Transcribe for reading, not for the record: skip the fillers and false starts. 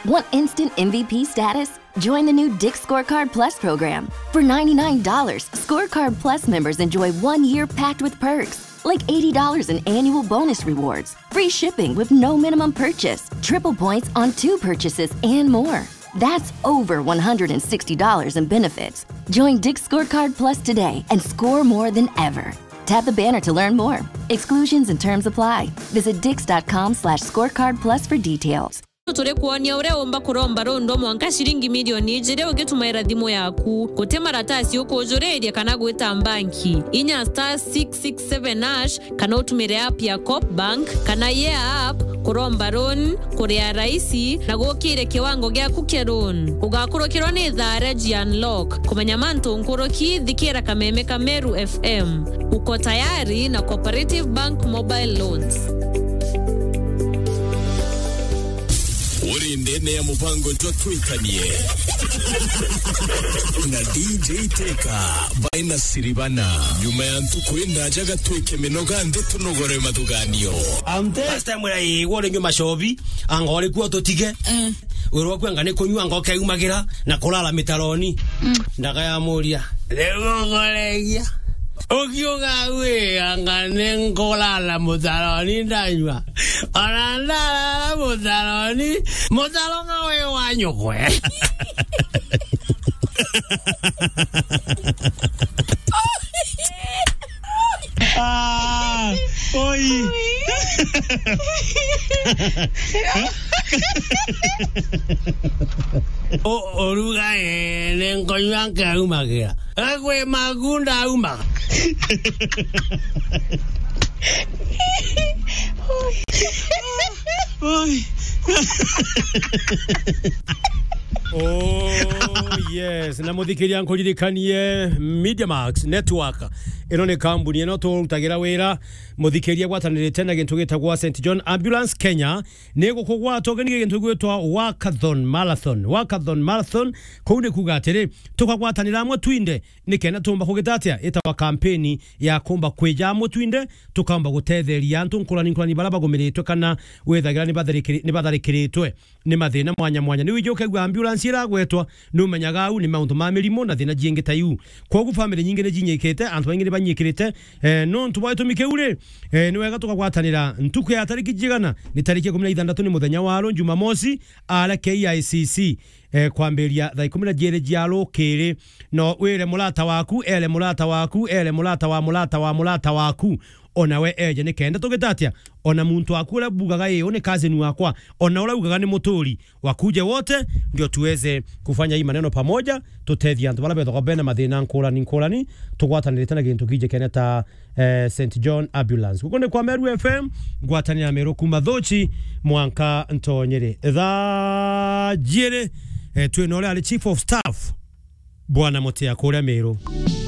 Want instant MVP status? Join the new Dick's Scorecard Plus program. For $99, Scorecard Plus members enjoy 1 year packed with perks, like $80 in annual bonus rewards, free shipping with no minimum purchase, triple points on 2 purchases, and more. That's over $160 in benefits. Join Dick's Scorecard Plus today and score more than ever. Tap the banner to learn more. Exclusions and terms apply. Visit dix.com/scorecard plus for details. Tore kuonia ure omba kuromba rondo mwanka shilingi milioni jire ogetumaira thimo yaku kote maratasi yoko joredia kana gweta banki inya *667# kana utumire app ya Coop Bank kana ye app kuromba ron kuria raisi na gokire kiwango gya kukeron ugakurokiro ni thare unlock kumenya manto nkoroki thikira kameme Kameru FM uko tayari na Cooperative Bank mobile loans. Uri ndene ya mupango twitanie na DJ Teka baina siribana nyuma ya ntukwenda jaga twike minoga ndetu nogore matuganio last time wera wore nyuma shobi angore kuo totige wero kwanga ne konywa ngoke umagira na kulala mitaroni ndaga ya muria lego golegia Okioga we angane ngolala mutaroni ndanywa anandala mutaroni mutalonga we wanyokwe oi oruga nengonywa kaumagira akwe magunda uma oi Oh yes, na muthikiria nkuririkanie Media Max Network ino ni kambuni ino turutagira wira muthikiria gwatanirite na gintu gitagwa St John Ambulance Kenya nego kugwa togenige gintu gwitwa Walkathon Marathon kuune kugatire tukagwatanira amwe twinde nikena tumba kugitatia itawa kampeni ya kumba kweja amwe twinde tukamba gutetheria antu nkurani baraba gomiritwe kana wethagira ni batharikiritwe ni mathina mwanya ni wijoke gwa ambulance iragwetwa numenyaga au ni mauntu ma mirimo na thina jienge tayu kogu family nyingi ne jinyekete antu bangire banyikirite no ntubaitumike ure ni wega tukagwatanira ntuku ya tariki jigana ni tariki 16 ni muthenya wa Jumamosi ala KICC kwamberia thaa 12 jialo kere no wire mulata waku onawe eje ne kenda tugitatia ona muntu akura bugaga yeye one kazi ni wakwa ona ula ugaga ni motori wakuje wote ndio tuweze kufanya hii maneno pamoja tutethia antu bala betho bena mathina nkurani tugwatanirite na gintu kije keneta St John Ambulance kukonde kwa Meru FM gwatanira Meru kuma thochi mwanka ntonyere tha jere tuenole ali chief of staff bwana Motea kore Meru